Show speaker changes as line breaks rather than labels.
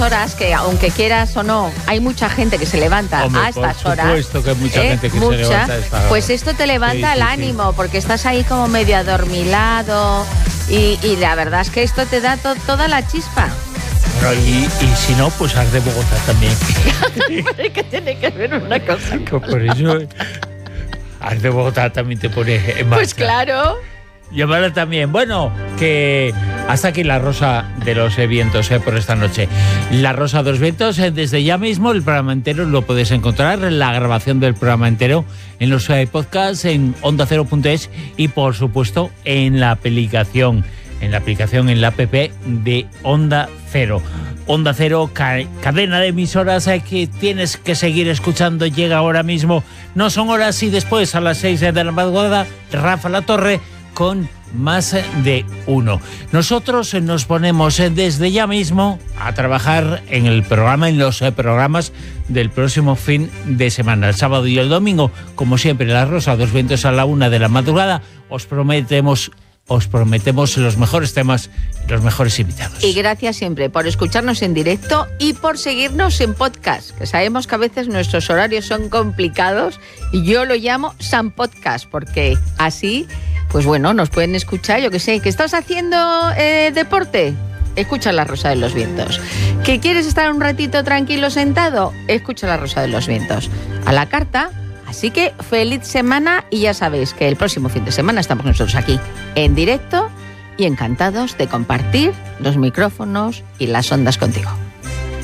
horas que, aunque quieras o no, hay mucha gente que se levanta a estas horas.
Por supuesto que hay mucha gente que se levanta a esta hora.
Pues esto te levanta el ánimo, porque estás ahí como medio adormilado y la verdad es que esto te da toda la chispa.
Bueno, y si no, pues Ars de Bogotá también.
¿Qué tiene que ver una cosa?
Por eso Ars de Bogotá también te pone en marcha.
Pues claro.
Llamarla también. Bueno, que hasta aquí la Rosa de los Vientos por esta noche. La Rosa de los Vientos, desde ya mismo el programa entero lo puedes encontrar, la grabación del programa entero en los podcasts, en ondacero.es y por supuesto en la aplicación, en la app de Onda Cero. Onda Cero, cadena de emisoras que tienes que seguir escuchando, llega ahora mismo. No son horas y después a las 6 de la madrugada, Rafa La Torre con Más de Uno. Nosotros nos ponemos desde ya mismo a trabajar en el programa, en los programas del próximo fin de semana, el sábado y el domingo. Como siempre, La Rosa de los Vientos a la 1 de la madrugada. Os prometemos los mejores temas y los mejores invitados.
Y gracias siempre por escucharnos en directo y por seguirnos en podcast, que sabemos que a veces nuestros horarios son complicados y yo lo llamo San Podcast, porque así, pues bueno, nos pueden escuchar, yo que sé, ¿que estás haciendo deporte? Escucha La Rosa de los Vientos. ¿Que quieres estar un ratito tranquilo sentado? Escucha La Rosa de los Vientos. A la carta. Así que feliz semana y ya sabéis que el próximo fin de semana estamos nosotros aquí en directo y encantados de compartir los micrófonos y las ondas contigo.